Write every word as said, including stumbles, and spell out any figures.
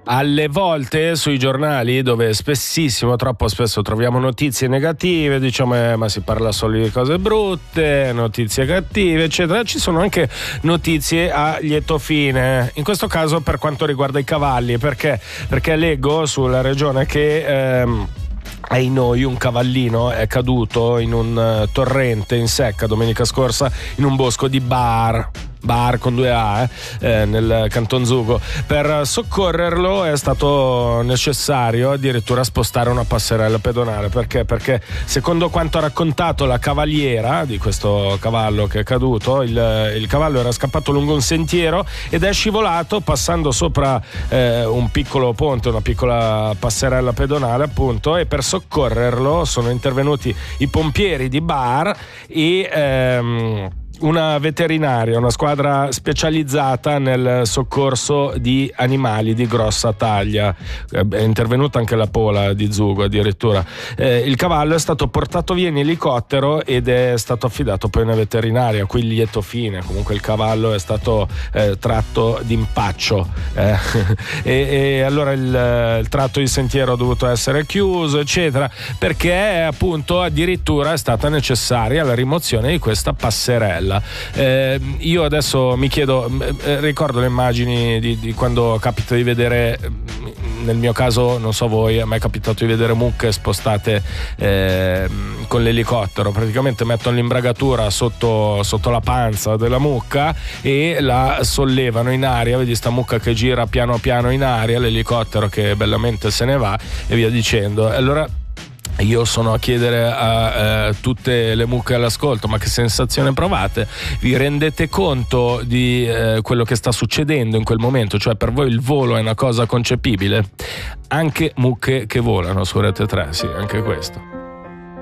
alle volte sui giornali, dove spessissimo, troppo spesso troviamo notizie negative, diciamo eh, ma si parla solo di cose brutte, notizie cattive eccetera, ci sono anche notizie a lieto fine, in questo caso per quanto riguarda i cavalli, perché perché leggo sulla regione che ehm, ai noi un cavallino è caduto in un uh, torrente in secca domenica scorsa in un bosco di Bar Bar con due A eh, eh, nel Canton Zugo. Per soccorrerlo è stato necessario addirittura spostare una passerella pedonale. Perché? Perché secondo quanto ha raccontato la cavaliera di questo cavallo che è caduto, il, il cavallo era scappato lungo un sentiero ed è scivolato passando sopra eh, un piccolo ponte, una piccola passerella pedonale appunto, e per soccorrerlo sono intervenuti i pompieri di Bar e ehm, una veterinaria, una squadra specializzata nel soccorso di animali di grossa taglia. È intervenuta anche la Pola di Zugo addirittura. Eh, il cavallo è stato portato via in elicottero ed è stato affidato poi a una veterinaria, qui lieto fine. Comunque il cavallo è stato eh, tratto d'impaccio eh. e, e allora il, il tratto di sentiero ha dovuto essere chiuso eccetera, perché appunto addirittura è stata necessaria la rimozione di questa passerella. Eh, io adesso mi chiedo, eh, ricordo le immagini di, di quando capita di vedere, nel mio caso non so voi, a me è capitato di vedere mucche spostate eh, con l'elicottero, praticamente mettono l'imbragatura sotto, sotto la panza della mucca e la sollevano in aria, vedi sta mucca che gira piano piano in aria, l'elicottero che bellamente se ne va e via dicendo. Allora io sono a chiedere a eh, tutte le mucche all'ascolto, ma che sensazione provate? Vi rendete conto di eh, quello che sta succedendo in quel momento? Cioè, per voi il volo è una cosa concepibile? Anche mucche che volano su Rete tre, sì, anche questo.